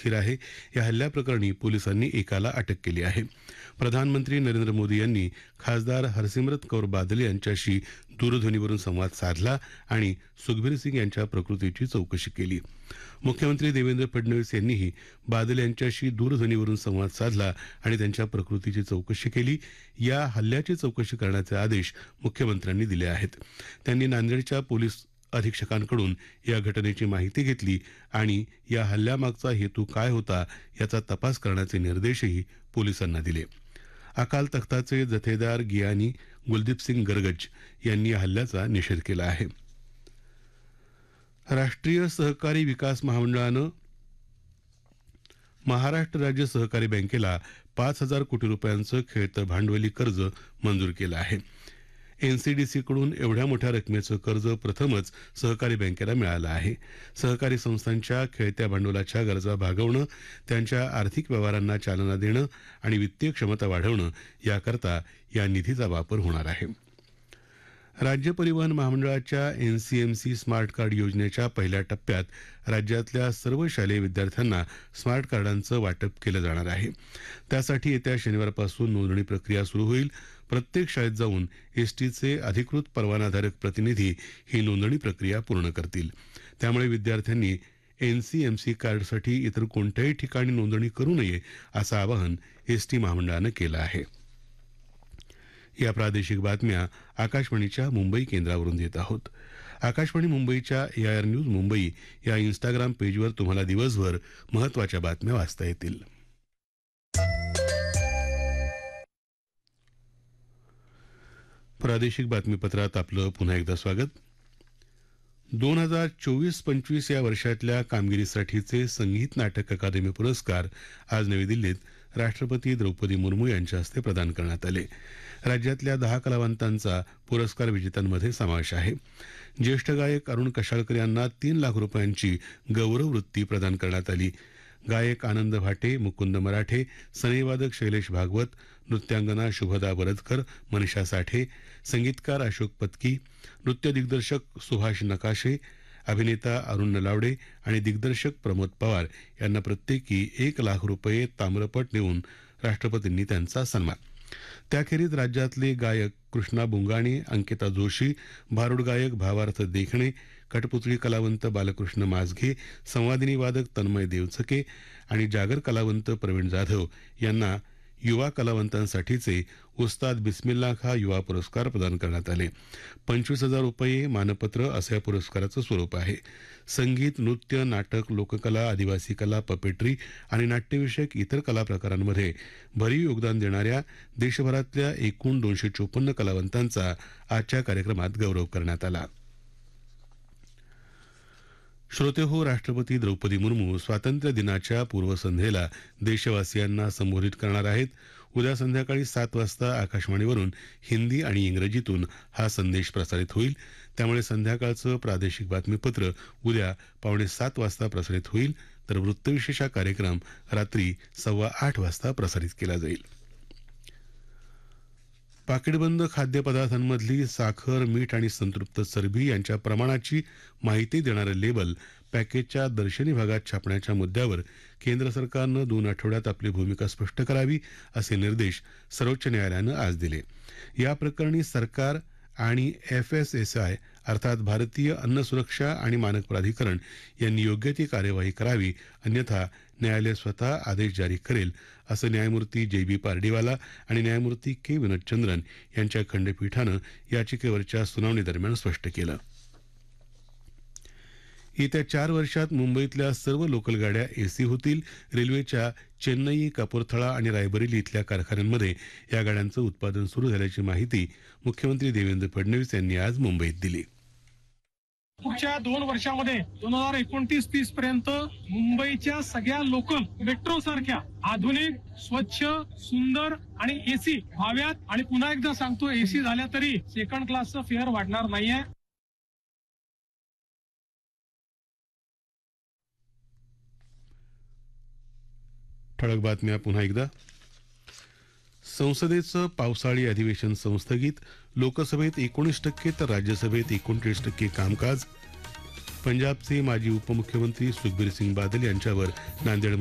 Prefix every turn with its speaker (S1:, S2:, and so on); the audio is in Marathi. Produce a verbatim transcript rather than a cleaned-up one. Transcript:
S1: अस्थिर आहे. या हल्ल्याप्रकरणी पोलिसांनी एकाला अटक केली आहे. प्रधानमंत्री नरेंद्र मोदी यांनी खासदार हरसिमरत कौर बादल यांच्याशी दूरध्वनीवरून संवाद साधला आणि सुखबीर सिंग यांच्या प्रकृतीची चौकशी केली. मुख्यमंत्री देवेंद्र फडणवीस यांनीही बादल यांच्याशी दूरध्वनीवरून संवाद साधला आणि त्यांच्या प्रकृतीची चौकशी केली. या हल्ल्याची चौकशी करण्याचे आदेश मुख्यमंत्र्यांनी दिले आहेत. त्यांनी नांदेडच्या पोलीस अधीक्षकांकडून या घटनेची माहिती घेतली आणि या हल्ल्यामागचा हेतू काय होता याचा तपास करण्याचे निर्देशही पोलिसांना दिले. अकाल तख्ताचे जथेदार गियानी गुलदीप सिंग गरगज यांनी या हल्ल्याचा निषेध केला आहे. राष्ट्रीय सहकारी विकास महामंडळानं महाराष्ट्र राज्य सहकारी बँकेला पाच हजार कोटी रुपयांचं खेळतं भांडवली कर्ज मंजूर केलं आहे. एनसीडीसीकडून एवढ्या मोठ्या रकमेचं कर्ज प्रथमच सहकारी बँकेला मिळालं आहे. सहकारी संस्थांच्या खेळत्या भांडवलाच्या गरजा भागवणं, त्यांच्या आर्थिक व्यवहारांना चालना देणं आणि वित्तीय क्षमता वाढवणं याकरता या निधीचा वापर होणार आहे. राज्य परिवहन महामंडळाच्या एनसीएमसी स्मार्ट कार्ड योजनेच्या पहिल्या टप्प्यात राज्यातल्या सर्व शालेय विद्यार्थ्यांना स्मार्ट कार्डांचं वाटप केलं जाणार आहे. त्यासाठी येत्या शनिवारपासून नोंदणी प्रक्रिया सुरू होईल. प्रत्येक शाळेत जाऊन एसटीचे अधिकृत परवानाधारक प्रतिनिधी ही नोंदणी प्रक्रिया पूर्ण करतील. त्यामुळे विद्यार्थ्यांनी एनसीएमसी कार्डसाठी इतर कोणत्याही ठिकाणी नोंदणी करू नये असं आवाहन एसटी महामंडळानं केलं आहे. या प्रादेशिक बातम्या आकाशवाणीच्या मुंबई केंद्रावरून देत आहोत. आकाशवाणी मुंबईच्या एआयआर न्यूज मुंबई या इन्स्टाग्राम पेजवर तुम्हाला दिवसभर महत्त्वाच्या बातम्या वाचता येतील. प्रादेशिक बातमीपत्रात आपलं पुन्हा एकदा स्वागत. दोन हजार चोवीस पंचवीस या वर्षातल्या कामगिरीसाठीचे संगीत नाटक अकादमी पुरस्कार आज नवी दिल्लीत राष्ट्रपती द्रौपदी मुर्मू यांच्या हस्ते प्रदान करण्यात आले. राज्यातल्या दहा कलावंतांचा पुरस्कार विजेत्यांमध्ये समावेश आहे. ज्येष्ठ गायक अरुण कशाळकर यांना तीन लाख रुपयांची गौरववृत्ती प्रदान करण्यात आली. गायक आनंद भाटे, मुकुंद मराठे, सनईवादक शैलेश भागवत, नृत्यांगना शुभदा वरदकर, मनीषा साठे, संगीतकार अशोक पत्की, नृत्य दिग्दर्शक सुभाष नकाशे, अभिनेता अरुण नलावडे आणि दिग्दर्शक प्रमोद पवार यांना प्रत्येकी एक लाख रुपये ताम्रपट देऊन राष्ट्रपतींनी त्यांचा सन्मान. त्याखेरीज राज्यातले गायक कृष्णा बुंगाणे, अंकिता जोशी, भारुड गायक भावार्थ देखणे, कठपुतळी कलावंत बालकृष्ण माझघे, संवादिनी वादक तन्मय देवचके आणि जागर कलावंत प्रवीण जाधव यांना युवा कलावंतांसाठीचे उस्ताद बिस्मिल्ला खा युवा पुरस्कार प्रदान करण्यात आले. पंचवीस हजार रुपये मानपत्र असं या पुरस्काराचं स्वरूप आहे. संगीत, नृत्य, नाटक, लोककला, आदिवासी कला, पपेट्री आणि नाट्यविषयक इतर कला प्रकारांमध्ये भरीव योगदान देणाऱ्या देशभरातल्या एकूण दोनशे चोपन्न कलावंतांचा आजच्या कार्यक्रमात गौरव करण्यात आला. श्रोते हो, राष्ट्रपती द्रौपदी मुर्मू स्वातंत्र्य दिनाच्या पूर्वसंध्येला देशवासियांना संबोधित करणार आहेत. उद्या संध्याकाळी सात वाजता आकाशवाणीवरून हिंदी आणि इंग्रजीतून हा संदेश प्रसारित होईल. त्यामुळे संध्याकाळचं प्रादेशिक बातमीपत्र उद्या पावणे सात वाजता प्रसारित होईल, तर वृत्तविशेष हा कार्यक्रम रात्री सव्वा आठ वाजता प्रसारित केला जाईल. पाकिटबंद खाद्यपदार्थांमधली साखर, मीठ आणि संतृप्त चरबी यांच्या प्रमाणाची माहिती देणारं लेबल पॅकेजच्या दर्शनी भागात छापण्याच्या मुद्द्यावर केंद्र सरकारनं दोन आठवड्यात आपली भूमिका स्पष्ट करावी असे निर्देश सर्वोच्च न्यायालयानं आज दिले. या प्रकरणी सरकार आणि एफएसएसआय अर्थात भारतीय अन्न सुरक्षा आणि मानक प्राधिकरण यांनी योग्य ती कार्यवाही करावी, अन्यथा न्यायालय स्वतः आदेश जारी करेल असं न्यायमूर्ती जे बी पार्डीवाला आणि न्यायमूर्ती के विनोदचंद्रन यांच्या खंडपीठानं याचिकेवरच्या सुनावणीदरम्यान स्पष्ट केलं. येत्या चार वर्षात मुंबईतल्या सर्व लोकल गाड्या एसी होतील. रेल्वेच्या चेन्नई, कपूरथळा आणि रायबरेली इथल्या कारखान्यांमध्ये या गाड्यांचं उत्पादन सुरू झाल्याची माहिती मुख्यमंत्री देवेंद्र फडणवीस यांनी आज मुंबईत दिली.
S2: पुढच्या दोन वर्षामध्ये दोन हजार एकोणतीस तीस पर्यंत मुंबईच्या सगळ्या लोकल मेट्रो सारख्या आधुनिक, स्वच्छ, सुंदर आणि एसी व्हाव्यात. आणि पुन्हा एकदा सांगतो, एसी झाल्या तरी सेकंड क्लासचं फेअर वाढणार नाहीये.
S1: ठळक बातम्या पुन्हा एकदा. संसदेचं पावसाळी अधिवेशन संस्थगित. लोकसभेत एकोणीस टक्के तर राज्यसभेत एकोणतीस टक्के कामकाज. पंजाबचे माजी उपमुख्यमंत्री सुखबीर सिंग बादल यांच्यावर नांदेड